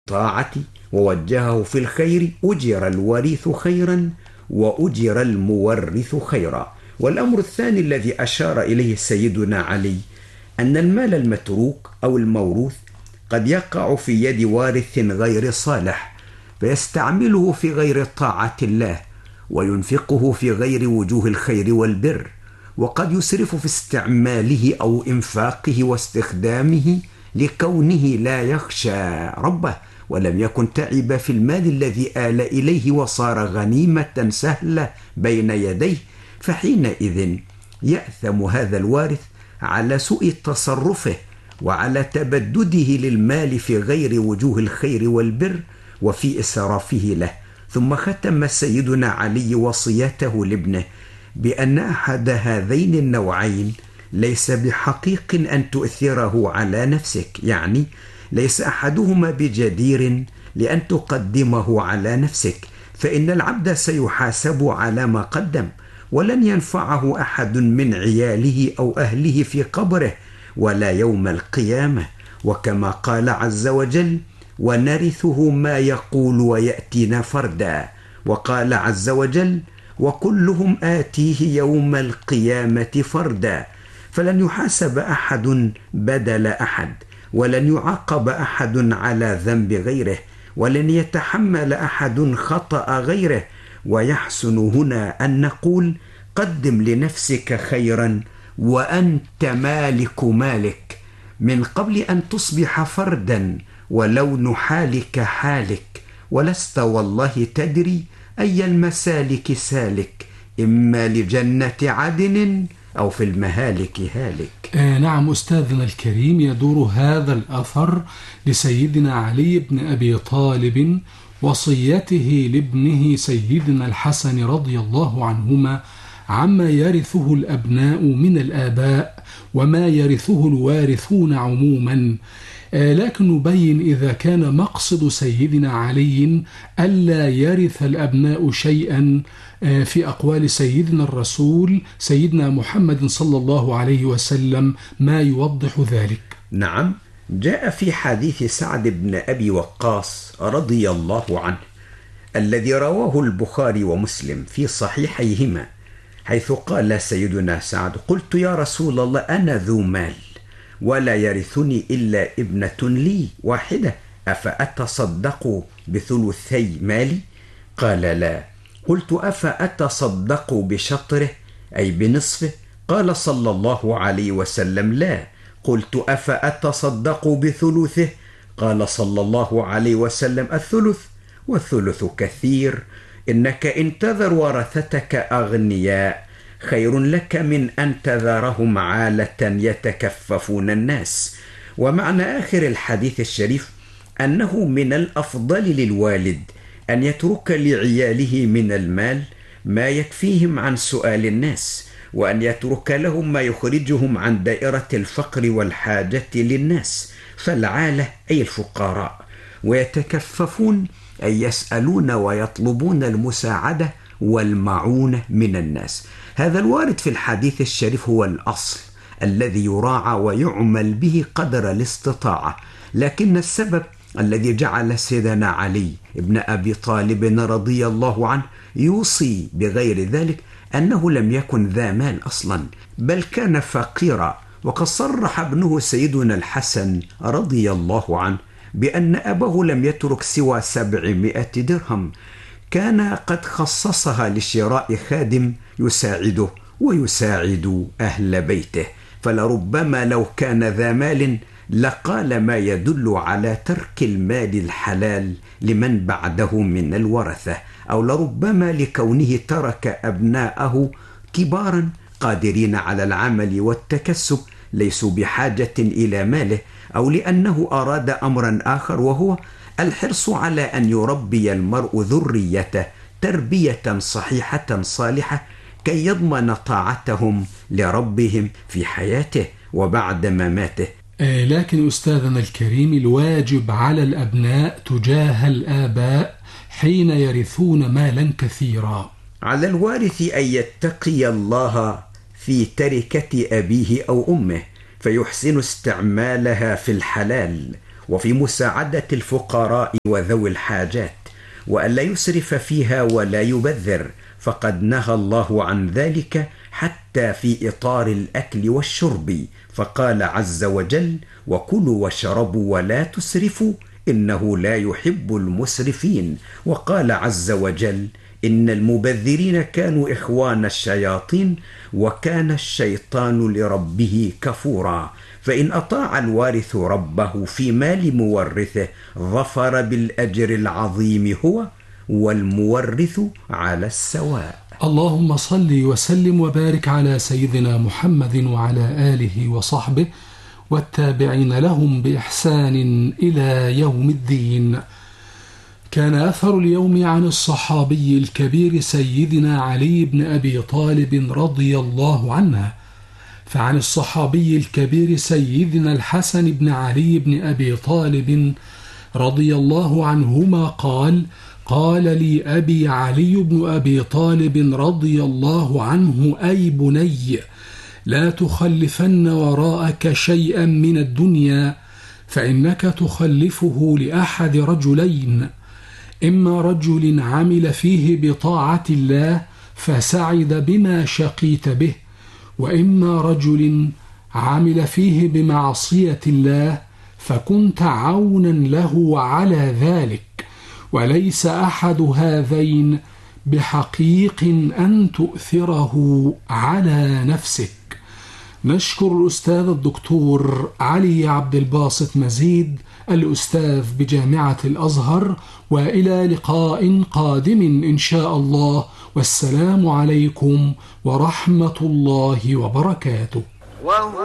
الطاعة ووجهه في الخير أجر الوريث خيرا وأجر المورث خيرا. والأمر الثاني الذي أشار إليه سيدنا علي أن المال المتروك أو الموروث قد يقع في يد وارث غير صالح فيستعمله في غير طاعة الله وينفقه في غير وجوه الخير والبر، وقد يسرف في استعماله أو إنفاقه واستخدامه لكونه لا يخشى ربه ولم يكن تعب في المال الذي آل إليه وصار غنيمة سهلة بين يديه، فحينئذ يأثم هذا الوارث على سوء تصرفه وعلى تبدده للمال في غير وجوه الخير والبر وفي إسرافه له. ثم ختم سيدنا علي وصيته لابنه بأن أحد هذين النوعين ليس بحقيق أن تؤثره على نفسك، يعني ليس أحدهما بجدير لأن تقدمه على نفسك، فإن العبد سيحاسب على ما قدم ولن ينفعه أحد من عياله أو أهله في قبره ولا يوم القيامة. وكما قال عز وجل: ونرثه ما يقول ويأتينا فردا. وقال عز وجل: وكلهم آتيه يوم القيامة فردا. فلن يحاسب أحد بدل أحد، ولن يعاقب أحد على ذنب غيره، ولن يتحمل أحد خطأ غيره. ويحسن هنا أن نقول: قدم لنفسك خيرا وأنت مالك مالك، من قبل أن تصبح فردا ولون حالك حالك، ولست والله تدري أي المسالك سالك، إما لجنة عدن أو في المهالك هالك. نعم أستاذنا الكريم، يدور هذا الأثر لسيدنا علي بن أبي طالب وصيته لابنه سيدنا الحسن رضي الله عنهما عما يرثه الأبناء من الآباء وما يرثه الوارثون عموما. لكن نبين إذا كان مقصد سيدنا علي ألا يرث الأبناء شيئا في أقوال سيدنا الرسول سيدنا محمد صلى الله عليه وسلم ما يوضح ذلك. نعم، جاء في حديث سعد بن أبي وقاص رضي الله عنه الذي رواه البخاري ومسلم في صحيحيهما، حيث قال سيدنا سعد: قلت يا رسول الله أنا ذو مال ولا يرثني إلا ابنة لي واحدة، أفأتصدق بثلثي مالي؟ قال لا. قلت أفأتصدق بشطره أي بنصفه؟ قال صلى الله عليه وسلم لا. قلت أفأتصدق بثلثه؟ قال صلى الله عليه وسلم الثلث، والثلث كثير، إنك إن تذر ورثتك أغنياء خير لك من أن تذرهم عالة يتكففون الناس. ومعنى آخر الحديث الشريف أنه من الأفضل للوالد أن يترك لعياله من المال ما يكفيهم عن سؤال الناس، وأن يترك لهم ما يخرجهم عن دائرة الفقر والحاجة للناس، فالعالة أي الفقراء، ويتكففون أي يسألون ويطلبون المساعدة والمعونة من الناس. هذا الوارد في الحديث الشريف هو الأصل الذي يراعى ويعمل به قدر الاستطاعة، لكن السبب الذي جعل سيدنا علي ابن أبي طالب رضي الله عنه يوصي بغير ذلك أنه لم يكن ذا مال أصلا، بل كان فقيرا. وقد صرح ابنه سيدنا الحسن رضي الله عنه بأن أباه لم يترك سوى 700 درهم، كان قد خصصها لشراء خادم يساعده ويساعد أهل بيته، فلربما لو كان ذا مال لقال ما يدل على ترك المال الحلال لمن بعده من الورثة، أو لربما لكونه ترك أبناءه كبارا قادرين على العمل والتكسب ليسوا بحاجة إلى ماله، أو لأنه أراد أمرا آخر وهو الحرص على أن يربي المرء ذريته تربية صحيحة صالحة كي يضمن طاعتهم لربهم في حياته وبعد مماته. لكن أستاذنا الكريم، الواجب على الأبناء تجاه الآباء حين يرثون مالا كثيرا. على الوارث أن يتقي الله في تركة أبيه أو أمه فيحسن استعمالها في الحلال، وفي مساعدة الفقراء وذوي الحاجات، وألا يسرف فيها ولا يبذر، فقد نهى الله عن ذلك حتى في إطار الأكل والشرب، فقال عز وجل: وكلوا واشربوا ولا تسرفوا إنه لا يحب المسرفين. وقال عز وجل: إن المبذرين كانوا إخوان الشياطين وكان الشيطان لربه كفورا. فإن أطاع الوارث ربه في مال مورثه ظفر بالأجر العظيم هو والمورث على السواء. اللهم صل وسلم وبارك على سيدنا محمد وعلى آله وصحبه والتابعين لهم بإحسان إلى يوم الدين. كان أثر اليوم عن الصحابي الكبير سيدنا علي بن أبي طالب رضي الله عنه. فعن الصحابي الكبير سيدنا الحسن بن علي بن أبي طالب رضي الله عنهما قال: قال لي أبي علي بن أبي طالب رضي الله عنه: أي بني، لا تخلفن وراءك شيئا من الدنيا، فإنك تخلفه لأحد رجلين: إما رجل عمل فيه بطاعة الله فسعد بما شقيت به، وإما رجل عمل فيه بمعصية الله فكنت عونا له على ذلك، وليس أحد هذين بحقيق أن تؤثره على نفسك. نشكر الأستاذ الدكتور علي عبد الباسط مزيد، الأستاذ بجامعة الأزهر، وإلى لقاء قادم إن شاء الله، والسلام عليكم ورحمة الله وبركاته.